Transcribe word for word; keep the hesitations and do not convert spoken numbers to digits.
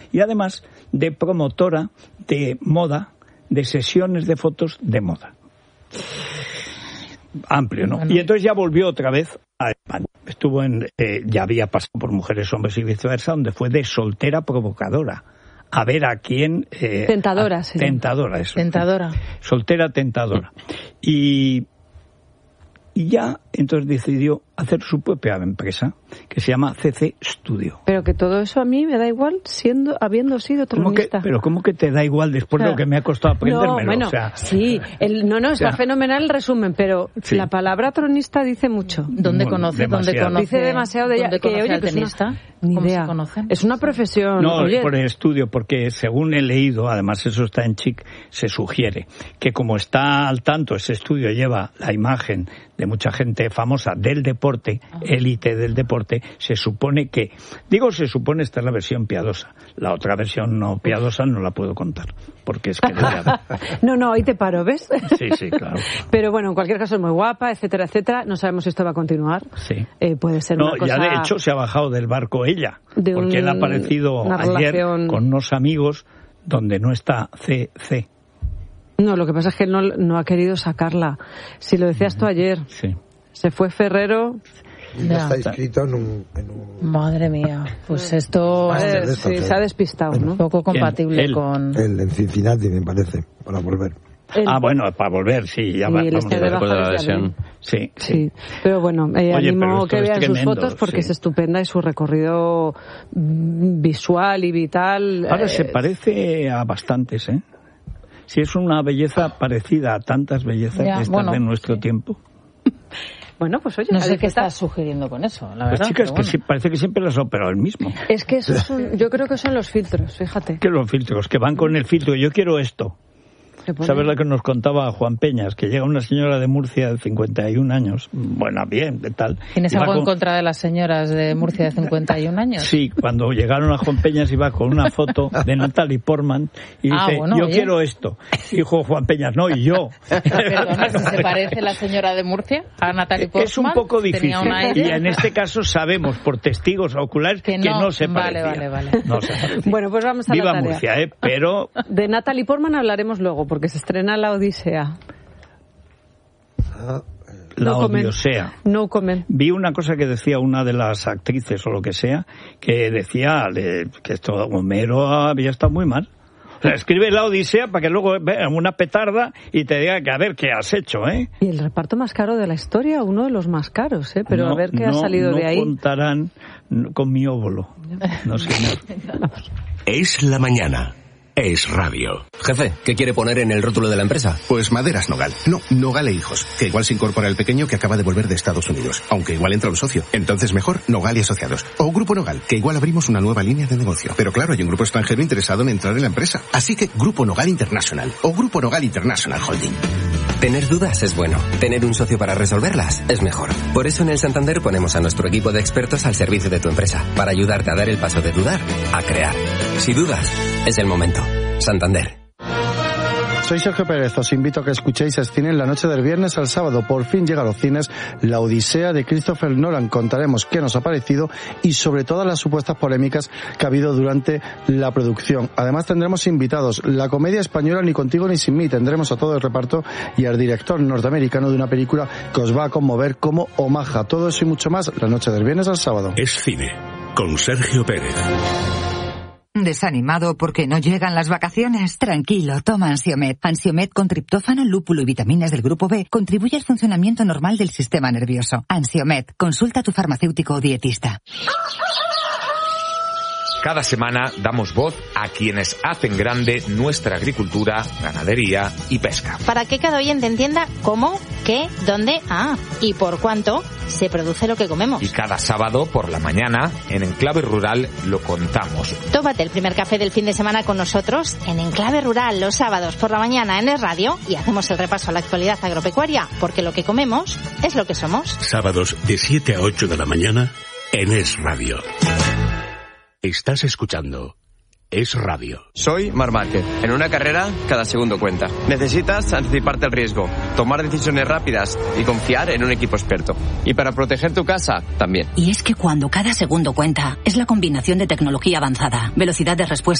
y además de promotora de moda, de sesiones de fotos de moda. Amplio, ¿no? Bueno. Y entonces ya volvió otra vez a España. Estuvo en, eh, ya había pasado por Mujeres, Hombres y Viceversa, donde fue de soltera provocadora. A ver a quién... Eh, tentadora, a, sí. Tentadora, eso. Tentadora. Soltera tentadora. Y... Y ya entonces decidió hacer su propia empresa, que se llama C C Studio. Pero que todo eso a mí me da igual, siendo habiendo sido tronista. ¿Cómo que, pero ¿cómo que te da igual después, o sea, de lo que me ha costado aprendérmelo? No, bueno, o sea, sí, el, no, no, está o sea, fenomenal el resumen, pero sí. La palabra tronista dice mucho. ¿Dónde Bueno, conoce? demasiado. ¿Dónde conoce? Dice demasiado de ella. Que, oye, al tenista? Ni ¿Cómo idea. se conocen? Es una profesión. No, oye. por el estudio, porque según he leído, además eso está en Chic, se sugiere que como está al tanto, ese estudio lleva la imagen de mucha gente famosa del deporte, élite del deporte, se supone que, digo se supone, esta es la versión piadosa, la otra versión no piadosa no la puedo contar, porque es que... no, no, ahí te paro, ¿ves? Sí, sí, claro. Pero bueno, en cualquier caso es muy guapa, etcétera, etcétera, no sabemos si esto va a continuar. Sí. Eh, puede ser no, una cosa... ya de hecho se ha bajado del barco ella, de porque un, él ha aparecido ayer relación... con unos amigos donde no está C C. No, lo que pasa es que él no, no ha querido sacarla. Si lo decías tú ayer, sí. Se fue Ferrero... Ya está inscrito en un, en un... Madre mía, pues esto eh, sí, se ha despistado, bueno, ¿no? Un poco compatible él, con... El en Cincinnati, me parece, para volver. El... Ah, bueno, para volver, sí, ya va, vamos a ver. Después de la lesión. Sí, sí, sí. Pero bueno, eh, Oye, animo pero que vean tremendo, sus fotos porque sí. es estupenda y su recorrido visual y vital. Ahora eh... se parece a bastantes, ¿eh? Si es una belleza parecida a tantas bellezas ya, de estas bueno, de nuestro sí. tiempo. Bueno, pues oye, no sé qué estás sugiriendo con eso, la verdad. Pues chicas, bueno. que sí, parece que siempre las ha operado el mismo. Es que eso es un, yo creo que son los filtros, fíjate. Que los filtros, que van con el filtro, yo quiero esto. ¿Sabes lo que nos contaba Juan Peñas? Que llega una señora de Murcia de cincuenta y un años, bueno, bien, de tal. ¿Tienes algo con... en contra de las señoras de Murcia de cincuenta y un años? Sí, cuando llegaron a Juan Peñas iba con una foto de Natalie Portman y dice, ah, bueno, yo oye. quiero esto. Dijo Juan Peñas, no, y yo. Perdona, si se parece la señora de Murcia a Natalie Portman. Es un poco difícil. Y en este caso sabemos por testigos oculares que no, que no se parecía. Vale, vale, vale. No se parecía. Bueno, pues vamos a Viva la tarea. Murcia, ¿eh? Pero... De Natalie Portman hablaremos luego, porque se estrena La Odisea. La no Odisea. No comment. Vi una cosa que decía una de las actrices o lo que sea, que decía que esto Homero había estado muy mal. O sea, escribe La Odisea para que luego vea una petarda y te diga que a ver qué has hecho, ¿eh? Y el reparto más caro de la historia, uno de los más caros, ¿eh? Pero no, a ver qué no, ha salido no de ahí. No contarán con mi óvulo. No, señor. Es la mañana. Es radio. Jefe, ¿qué quiere poner en el rótulo de la empresa? Pues Maderas Nogal. No, Nogal e Hijos. Que igual se incorpora el pequeño que acaba de volver de Estados Unidos. Aunque igual entra un socio. Entonces mejor Nogal y Asociados. O Grupo Nogal, que igual abrimos una nueva línea de negocio. Pero claro, hay un grupo extranjero interesado en entrar en la empresa. Así que Grupo Nogal International. O Grupo Nogal International Holding. Tener dudas es bueno. Tener un socio para resolverlas es mejor. Por eso en el Santander ponemos a nuestro equipo de expertos al servicio de tu empresa. Para ayudarte a dar el paso de dudar a crear. Si dudas, es el momento. Santander. Soy Sergio Pérez, os invito a que escuchéis Escine en la noche del viernes al sábado. Por fin llega a los cines La Odisea de Christopher Nolan. Contaremos qué nos ha parecido y sobre todas las supuestas polémicas que ha habido durante la producción. Además tendremos invitados. La comedia española Ni contigo ni sin mí. Tendremos a todo el reparto y al director norteamericano de una película que os va a conmover como Omaha. Todo eso y mucho más la noche del viernes al sábado. Es Cine con Sergio Pérez. ¿Desanimado porque no llegan las vacaciones? Tranquilo, toma Ansiomed. Ansiomed con triptófano, lúpulo y vitaminas del grupo B contribuye al funcionamiento normal del sistema nervioso. Ansiomed, consulta a tu farmacéutico o dietista. Cada semana damos voz a quienes hacen grande nuestra agricultura, ganadería y pesca. Para que cada oyente entienda cómo, qué, dónde, ah, y por cuánto se produce lo que comemos. Y cada sábado por la mañana, en Enclave Rural, lo contamos. Tómate el primer café del fin de semana con nosotros en Enclave Rural los sábados por la mañana en Es Radio y hacemos el repaso a la actualidad agropecuaria, porque lo que comemos es lo que somos. Sábados de siete a ocho de la mañana en Es Radio. Estás escuchando Es Radio. Soy Marc Márquez. En una carrera, cada segundo cuenta. Necesitas anticiparte al riesgo, tomar decisiones rápidas y confiar en un equipo experto. Y para proteger tu casa, también. Y es que cuando cada segundo cuenta, es la combinación de tecnología avanzada, velocidad de respuesta